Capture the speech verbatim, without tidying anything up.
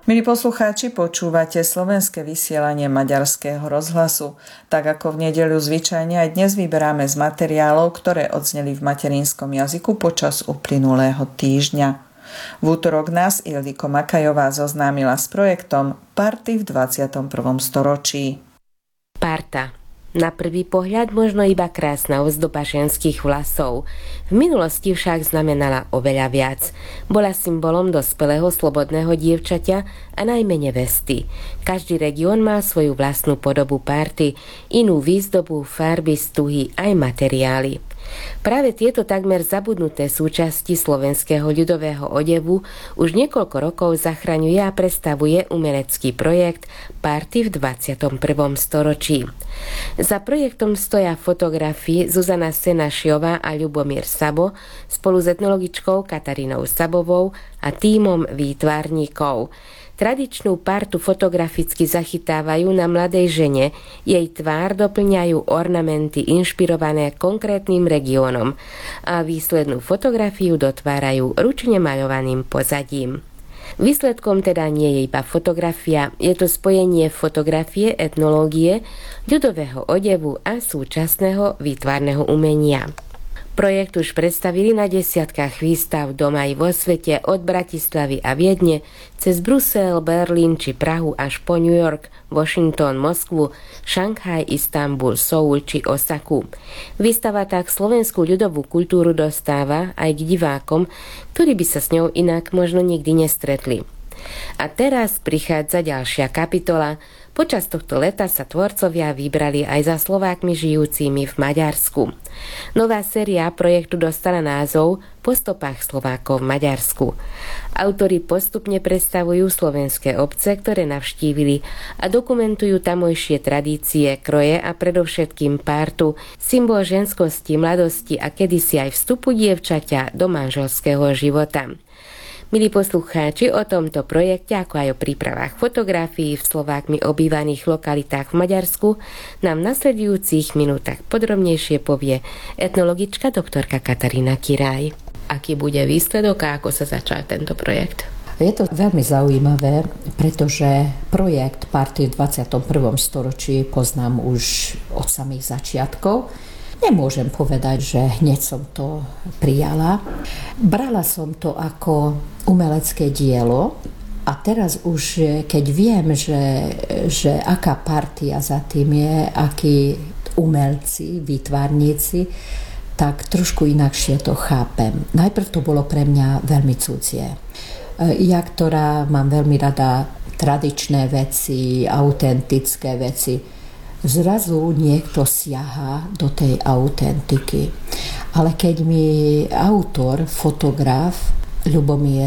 Milí poslucháči, počúvate slovenské vysielanie Maďarského rozhlasu. Tak ako v nedeľu zvyčajne aj dnes vyberáme z materiálov, ktoré odzneli v materinskom jazyku počas uplynulého týždňa. V útorok nás Ildiko Makajová zoznámila s projektom Party v dvadsiatom prvom storočí. Parta. Na prvý pohľad možno iba krásna ozdoba ženských vlasov. V minulosti však znamenala oveľa viac. Bola symbolom dospelého slobodného dievčaťa a najmä nevesty. Každý región má svoju vlastnú podobu party, inú výzdobu, farby, stuhy aj materiály. Práve tieto takmer zabudnuté súčasti slovenského ľudového odevu už niekoľko rokov zachraňuje a predstavuje umelecký projekt Party v dvadsiatom prvom storočí. Za projektom stoja fotografii Zuzana Senašiová a Ľubomír Sabo spolu s etnologičkou Katarínou Sabovou a tímom výtvarníkov. Tradičnú partu fotograficky zachytávajú na mladej žene, jej tvár doplňajú ornamenty inšpirované konkrétnym regiónom a výslednú fotografiu dotvárajú ručne maľovaným pozadím. Výsledkom teda nie je iba fotografia, je to spojenie fotografie, etnológie, ľudového odevu a súčasného výtvarného umenia. Projekt už predstavili na desiatkách výstav doma i vo svete, od Bratislavy a Viedne cez Brusel, Berlín či Prahu až po New York, Washington, Moskvu, Šanghaj, Istanbul, Soul či Osaku. Výstava tak slovenskú ľudovú kultúru dostáva aj k divákom, ktorí by sa s ňou inak možno nikdy nestretli. A teraz prichádza ďalšia kapitola. Počas tohto leta sa tvorcovia vybrali aj za Slovákmi žijúcimi v Maďarsku. Nová séria projektu dostala názov Po stopách Slovákov v Maďarsku. Autori postupne predstavujú slovenské obce, ktoré navštívili a dokumentujú tamojšie tradície, kroje a predovšetkým partu, symbol ženskosti, mladosti a kedysi aj vstupu dievčaťa do manželského života. Milí poslucháči, o tomto projekte, ako aj o prípravách fotografií v Slovákmi obývaných lokalitách v Maďarsku, nám v nasledujúcich minútach podrobnejšie povie etnologička doktorka Katarína Kiraj. Aký bude výsledok a ako sa začal tento projekt? Je to veľmi zaujímavé, pretože projekt Party v dvadsiatom prvom storočí poznám už od samých začiatkov. Nemôžem povedať, že hneď som to prijala. Brala som to ako umelecké dielo a teraz už, keď viem, že, že aká partia za tým je, akí umelci, výtvarníci, tak trošku inakšie to chápem. Najprv to bolo pre mňa veľmi cudzie. Ja, ktorá mám veľmi rada tradičné veci, autentické veci, zrazu niekto siaha do tej autentiky. Ale keď mi autor, fotograf Ľubomír